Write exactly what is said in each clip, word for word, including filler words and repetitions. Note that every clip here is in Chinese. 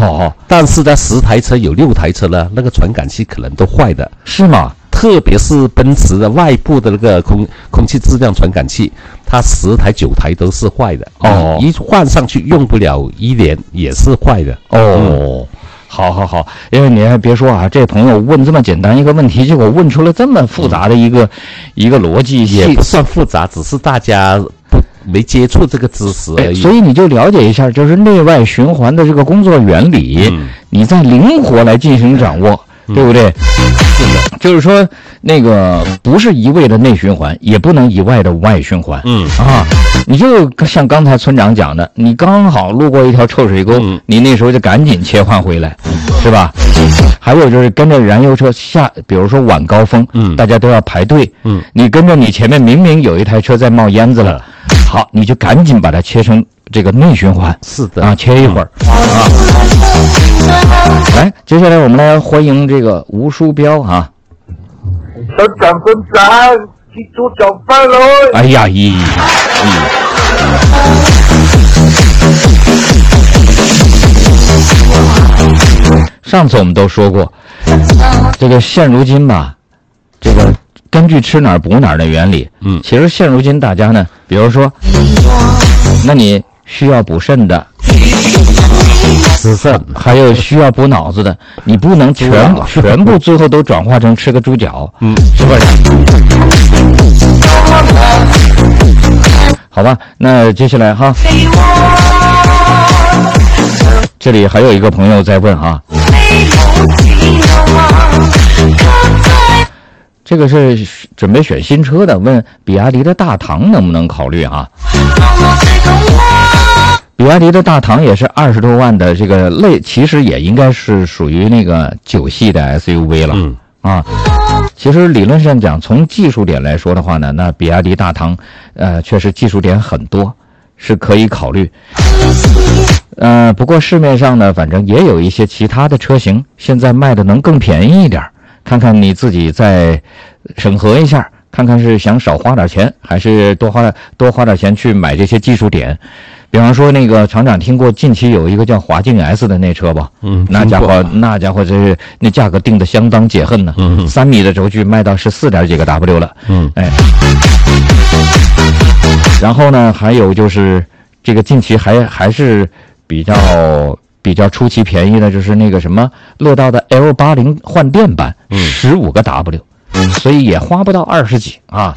哦， 但是呢，十台车有六台车呢，那个传感器可能都坏的， 是吗？ 特别是奔驰的外部的那个空空气质量传感器，它十台九台都是坏的。哦，一换上去用不了一年也是坏的。 哦。嗯，好好好，因为你还别说啊，这朋友问这么简单一个问题，结果问出了这么复杂的一个、嗯、一个逻辑， 也不算复杂，只是大家不没接触这个知识而已。 所以你就了解一下，就是内外循环的这个工作原理，嗯、你再灵活来进行掌握，嗯、对不对？是的，就是说那个不是一味的内循环，也不能一味的外循环。嗯啊，你就像刚才村长讲的，你刚好路过一条臭水沟，嗯、你那时候就赶紧切换回来，嗯、是吧？还有就是跟着燃油车下，比如说晚高峰，嗯，大家都要排队，嗯，你跟着你前面明明有一台车在冒烟子了，嗯、好，你就赶紧把它切成这个内循环。 是的啊， 切一会儿、嗯、啊。来，接下来我们来欢迎这个吴书标啊。 分享分享，记住交饭喽！ 哎呀咦！上次我们都说过，这个现如今吧，这个根据吃哪儿补哪儿的原理，嗯，其实现如今大家呢，比如说，那你需要补肾的。吃肾，还有需要补脑子的，你不能全全部最后都转化成吃个猪脚，嗯，是不是？好吧，那接下来哈，这里还有一个朋友在问哈，这个是准备选新车的，问比亚迪的大唐能不能考虑啊？比亚迪的大唐也是二十多万的这个类，其实也应该是属于那个九系的 S U V 了。嗯啊，其实理论上讲，从技术点来说的话呢，那比亚迪大唐，呃，确实技术点很多，是可以考虑。呃，不过市面上呢，反正也有一些其他的车型，现在卖的能更便宜一点，看看你自己再审核一下。看看是想少花点钱，还是多花多花点钱去买这些技术点。比方说，那个厂长听过近期有一个叫华境 S 的那车吧？嗯，那家伙那家伙这是那价格定的相当解恨呢。嗯，三米的轴距卖到十四点几个 W 了。嗯，哎，然后呢，还有就是这个近期还还是比较比较出奇便宜的，就是那个什么乐道的 L 八十 换电版，十五个 W。所以也花不到二十几啊。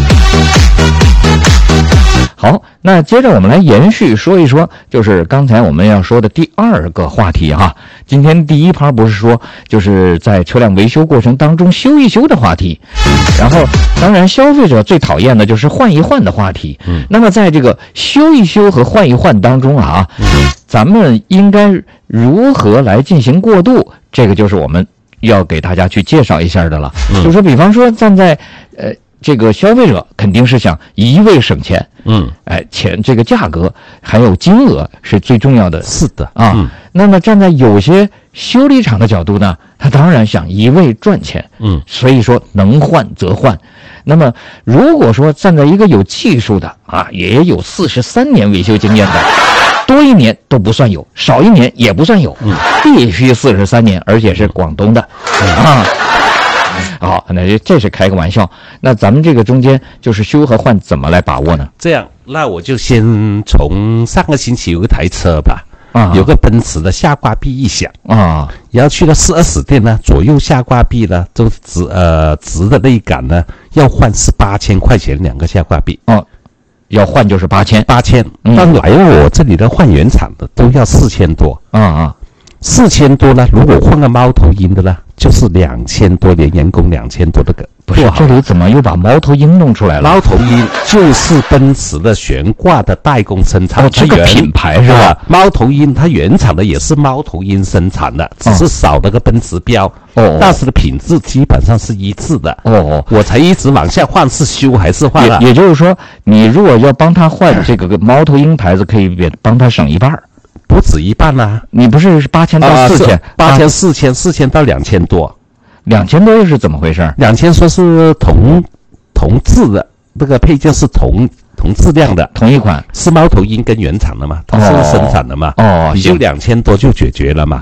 好，那接着我们来延续说一说，就是刚才我们要说的第二个话题哈。今天第一趴不是说就是在车辆维修过程当中修一修的话题，然后当然消费者最讨厌的就是换一换的话题。嗯，那么在这个修一修和换一换当中啊，咱们应该如何来进行过渡？这个就是我们要给大家去介绍一下的了。嗯，就说比方说站在呃这个消费者肯定是想一味省钱，嗯，哎，钱这个价格还有金额是最重要的。 是的啊，嗯，那么站在有些修理厂的角度呢，他当然想一味赚钱，嗯，所以说能换则换。那么如果说站在一个有技术的啊，也有四十三年维修经验的，多一年都不算有，少一年也不算有，嗯，必须四十三年，而且是广东的，嗯，啊。好，那这是开个玩笑。那咱们这个中间就是修和换怎么来把握呢？ 这样，那我就先从上个星期有一台车吧，啊，有个奔驰的下挂臂一响啊，然后去了四 S 店呢，左右下挂臂呢都直呃直的内杆呢要换是八千块钱两个下挂臂哦，要换就是八千八千，但来我这里的换原厂的都要四千多啊啊。四千多呢，如果换个猫头鹰的呢，就是两千多，连人工两千多的个。 不是，这里怎么又把猫头鹰弄出来了？ 猫头鹰就是奔驰的悬挂的代工生产， 哦，这个品牌是吧？ 猫头鹰它原厂的也是猫头鹰生产的，只是少了个奔驰标，哦，但是的品质基本上是一致的。哦哦，我才一直往下换，是修还是换了？ 也也就是说，你如果要帮他换这个猫头鹰牌子，可以帮他省一半。 不止一半啦，啊！ 你不是八千到四千， 八千四千，四千到两千多， 两千多又是怎么回事？ 两千说是同同质的，那个配件是同同质量的， 同一款， 是猫头鹰跟原厂的嘛，它是生产的嘛，哦，你就两千多就解决了嘛。